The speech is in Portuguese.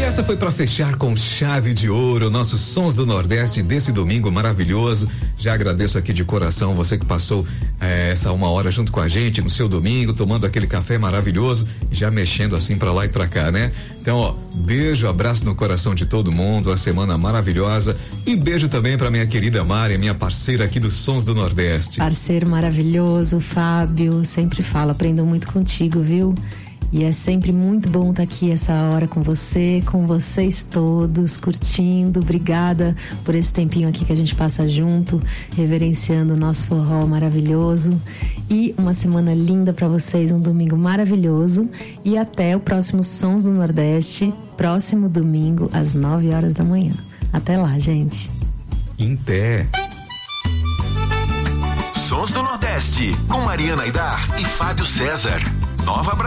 essa foi para fechar com chave de ouro nossos Sons do Nordeste desse domingo maravilhoso. Já agradeço aqui de coração você que passou essa 1 hora junto com a gente no seu domingo, tomando aquele café maravilhoso, já mexendo assim para lá e para cá, né? Então, ó, beijo, abraço no coração de todo mundo, a semana maravilhosa, e beijo também para minha querida Mari, minha parceira aqui dos Sons do Nordeste. Parceiro maravilhoso, Fábio, sempre falo, aprendo muito contigo, viu? E é sempre muito bom estar aqui essa hora com você, com vocês todos, curtindo. Obrigada por esse tempinho aqui que a gente passa junto, reverenciando o nosso forró maravilhoso. E uma semana linda para vocês, um domingo maravilhoso. E até o próximo Sons do Nordeste, próximo domingo, às 9 horas da manhã. Até lá, gente. Em pé. Sons do Nordeste, com Mariana Aidar e Fábio César. Nova